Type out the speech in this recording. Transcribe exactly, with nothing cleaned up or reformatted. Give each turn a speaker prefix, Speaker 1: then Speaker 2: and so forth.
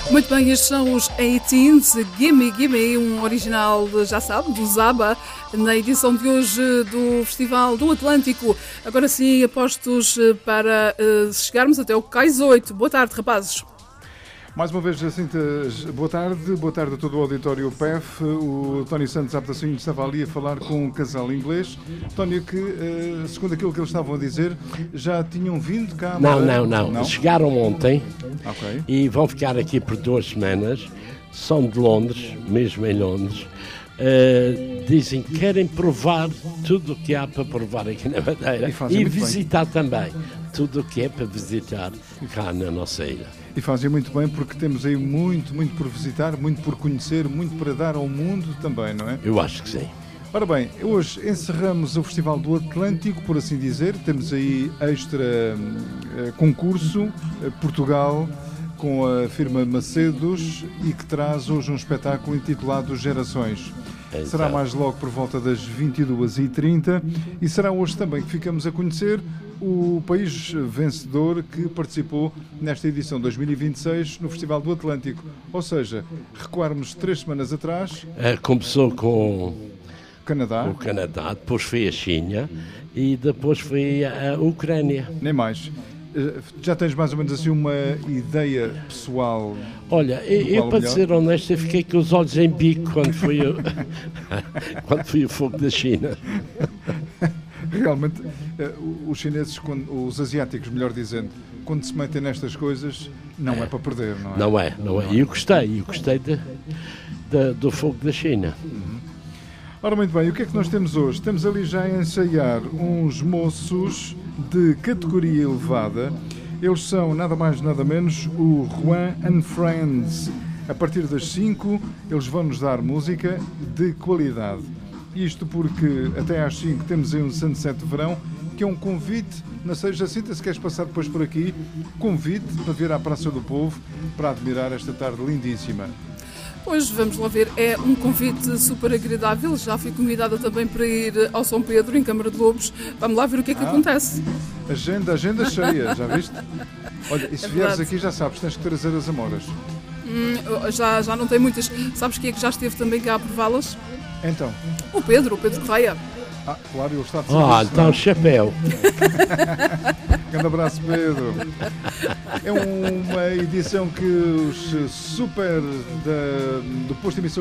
Speaker 1: Muito bem, estes são os eighteens, Gimme Gimme, um original, já sabe, do Zaba, na edição de hoje do Festival do Atlântico. Agora sim, apostos para uh, chegarmos até o Cais oito. Boa tarde, rapazes.
Speaker 2: Mais uma vez, Jacinta, boa tarde. Boa tarde a todo o auditório P E F. O Tony Santos Aptacinho estava ali a falar com um casal inglês. Tony, que, segundo aquilo que eles estavam a dizer, já tinham vindo cá?
Speaker 3: Não, não, não, não. Chegaram ontem
Speaker 2: okay.
Speaker 3: E vão ficar aqui por duas semanas. São de Londres, mesmo em Londres. Uh, dizem que querem provar tudo o que há para provar aqui na Madeira e, e visitar bem. Também tudo o que é para visitar cá na nossa ilha.
Speaker 2: E fazem muito bem, porque temos aí muito, muito por visitar, muito por conhecer, muito para dar ao mundo também, não é?
Speaker 3: Eu acho que sim.
Speaker 2: Ora bem, hoje encerramos o Festival do Atlântico, por assim dizer. Temos aí extra uh, concurso, uh, Portugal, com a firma Macedos, e que traz hoje um espetáculo intitulado Gerações. Então. Será mais logo por volta das vinte e duas e trinta e será hoje também que ficamos a conhecer o país vencedor que participou nesta edição dois mil e vinte e seis no Festival do Atlântico. Ou seja, recuarmos três semanas atrás.
Speaker 3: É, começou com
Speaker 2: Canadá.
Speaker 3: o Canadá, depois foi a China e depois foi a Ucrânia.
Speaker 2: Nem mais. Já tens mais ou menos assim uma ideia pessoal?
Speaker 3: Olha, eu, eu para ser honesto, eu fiquei com os olhos em bico quando fui o, quando fui o fogo da China.
Speaker 2: Realmente, os chineses, os asiáticos, melhor dizendo, quando se metem nestas coisas, não é, é para perder, não é?
Speaker 3: Não é, não é. E eu gostei, eu gostei de, de, do fogo da China.
Speaker 2: Uhum. Ora, muito bem, o que é que nós temos hoje? Temos ali já a ensaiar uns moços de categoria elevada. Eles são nada mais nada menos o Juan and Friends. A partir das cinco, eles vão-nos dar música de qualidade. Isto porque até às cinco temos aí um Sunset de Verão, que é um convite, não sei, Jacinta, se queres passar depois por aqui, convite para vir à Praça do Povo para admirar esta tarde lindíssima.
Speaker 1: Pois, vamos lá ver, é um convite super agradável. Já fui convidada também para ir ao São Pedro, em Câmara de Lobos. Vamos lá ver o que é que ah, acontece.
Speaker 2: Agenda, agenda cheia, já viste? Olha, e se é vieres aqui já sabes, tens que trazer as amoras.
Speaker 1: Hum, já, já não tem muitas. Sabes quem é que já esteve também cá a prová-las?
Speaker 2: Então?
Speaker 1: O Pedro, o Pedro Correia.
Speaker 2: Ah, claro, ele está de
Speaker 3: serviço. Ah, então chapéu.
Speaker 2: Grande abraço, Pedro. É uma edição que os super da, do posto de emissão